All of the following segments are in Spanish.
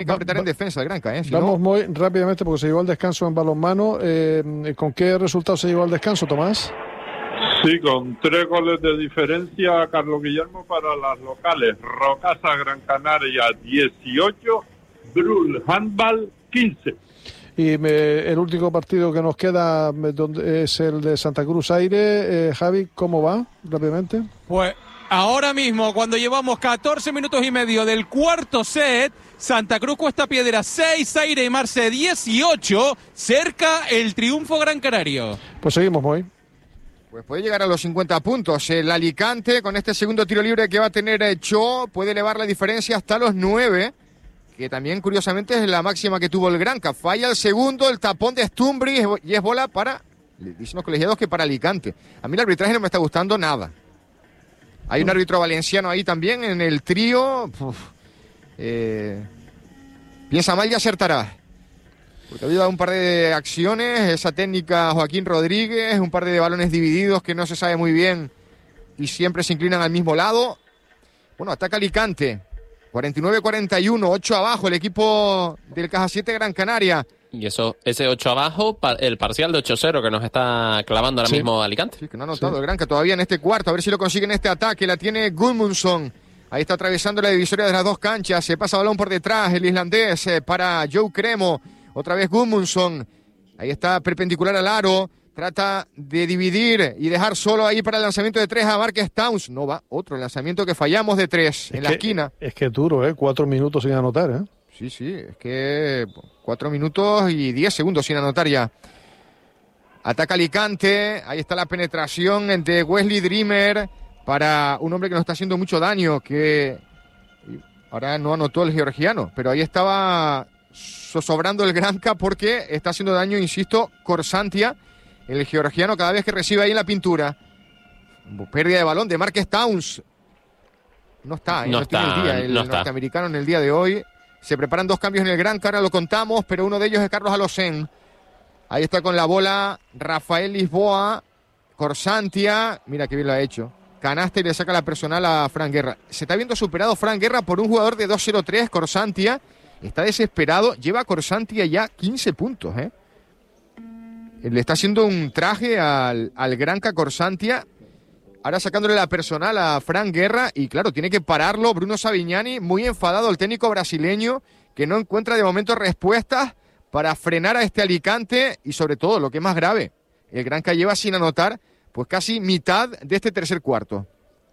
que apretar en defensa el Granca, Si vamos no... muy rápidamente porque se llevó al descanso en balonmano. ¿Con qué resultado se llevó al descanso, Tomás? Sí, con 3 goles de diferencia, Carlos Guillermo, para las locales. Rocasa Gran Canaria 18, Brul Handball 15. Y el último partido que nos queda es el de Santa Cruz Aire. Javi, ¿cómo va? Rápidamente. Pues ahora mismo, cuando llevamos 14 minutos y medio del cuarto set, Santa Cruz Cuesta Piedra 6, Aire y Marse 18, cerca el triunfo Gran Canario. Pues seguimos hoy. Pues puede llegar a los 50 puntos. El Alicante, con este segundo tiro libre que va a tener Cho, puede elevar la diferencia hasta los 9, que también, curiosamente, es la máxima que tuvo el Granca. Falla el segundo, el tapón de Stumbri, y es bola para, dicen los colegiados, que para Alicante. A mí el arbitraje no me está gustando nada. Hay un árbitro valenciano ahí también en el trío. Piensa mal y acertará. Porque ha habido un par de acciones, esa técnica Joaquín Rodríguez, un par de balones divididos que no se sabe muy bien y siempre se inclinan al mismo lado. Bueno, ataca Alicante, 49-41, 8 abajo el equipo del Caja 7 Gran Canaria. Y ese 8 abajo, el parcial de 8-0 que nos está clavando ahora mismo Alicante. Sí, que no ha anotado el Granca todavía en este cuarto, a ver si lo consigue en este ataque, la tiene Gudmundsson. Ahí está atravesando la divisoria de las dos canchas, se pasa balón por detrás, el islandés para Joe Cremo. Otra vez Gudmundsson, ahí está perpendicular al aro, trata de dividir y dejar solo ahí para el lanzamiento de 3 a Marques Towns. No va, otro lanzamiento que fallamos de 3 en la esquina. Es que es duro, 4 minutos sin anotar, Sí, es que 4 minutos y 10 segundos sin anotar ya. Ataca Alicante, ahí está la penetración de Wesley Dreamer para un hombre que nos está haciendo mucho daño, que ahora no anotó el georgiano, pero ahí estaba sobrando el Granca porque está haciendo daño, insisto, Corsantia, el georgiano, cada vez que recibe ahí en la pintura. Pérdida de balón de Marques Towns. No está, no tiene el día, el norteamericano en el día de hoy. Se preparan 2 cambios en el Granca, ahora lo contamos, pero uno de ellos es Carlos Alocén. Ahí está con la bola Rafael Lisboa, Corsantia, mira qué bien lo ha hecho. Canasta y le saca la personal a Fran Guerra. Se está viendo superado Fran Guerra por un jugador de 2-0-3, Corsantia. Está desesperado, lleva Corsantia ya 15 puntos, Le está haciendo un traje al Granca Corsantia. Ahora sacándole la personal a Fran Guerra y claro, tiene que pararlo Bruno Savignani, muy enfadado el técnico brasileño, que no encuentra de momento respuestas para frenar a este Alicante y sobre todo, lo que es más grave, el Granca lleva sin anotar pues casi mitad de este tercer cuarto.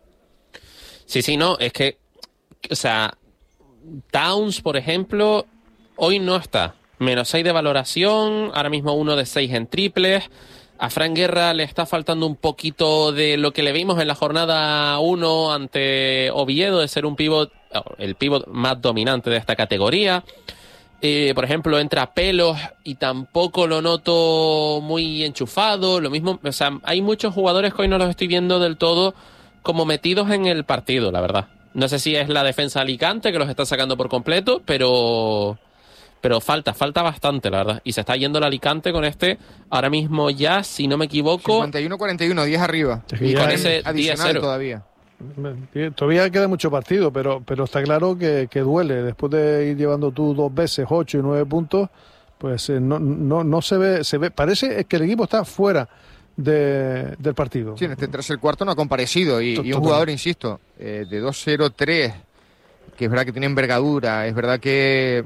Sí, no, es que, o sea, Towns, por ejemplo, hoy no está. -6 de valoración, ahora mismo 1 de 6 en triples. A Fran Guerra le está faltando un poquito de lo que le vimos en la jornada 1 ante Oviedo, de ser un pívot, el pívot más dominante de esta categoría. Por ejemplo, entra Pelos y tampoco lo noto muy enchufado. Lo mismo, o sea, hay muchos jugadores que hoy no los estoy viendo del todo como metidos en el partido, la verdad. No sé si es la defensa Alicante que los está sacando por completo, pero falta bastante, la verdad. Y se está yendo el Alicante con ahora mismo ya, si no me equivoco... 51-41, 10 arriba. Y con ese adicional 10-0. todavía. Todavía queda mucho partido, pero está claro que duele. Después de ir llevando tú 2 veces 8 y 9 puntos, pues no se ve, parece que el equipo está fuera del partido. Sí, en este tercer cuarto no ha comparecido y un jugador, insisto, de 2-0-3, que es verdad que tiene envergadura, es verdad que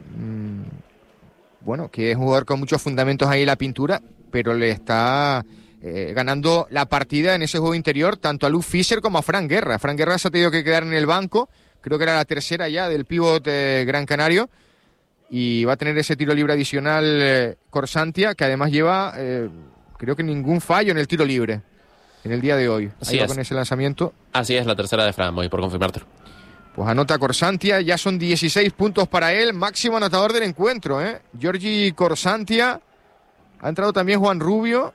que es un jugador con muchos fundamentos ahí en la pintura, pero le está ganando la partida en ese juego interior tanto a Luke Fischer como a Fran Guerra. Fran Guerra se ha tenido que quedar en el banco, creo que era la tercera ya del pívot gran canario, y va a tener ese tiro libre adicional Corsantia, que además lleva creo que ningún fallo en el tiro libre en el día de hoy. Ahí va con ese lanzamiento. Así es, la tercera de Fran, voy por confirmártelo. Pues anota Corsantia, ya son 16 puntos para él, máximo anotador del encuentro, Giorgi Corsantia. Ha entrado también Juan Rubio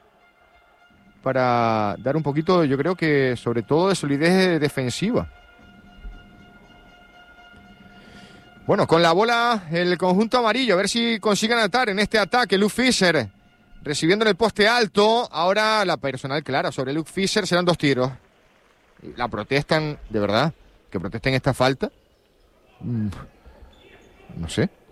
para dar un poquito, yo creo que sobre todo de solidez defensiva. Bueno, con la bola el conjunto amarillo, a ver si consiguen anotar en este ataque. Luke Fischer recibiendo en el poste alto, ahora la personal clara sobre Luke Fischer, serán 2 tiros. La protestan, de verdad, que protesten esta falta. No sé.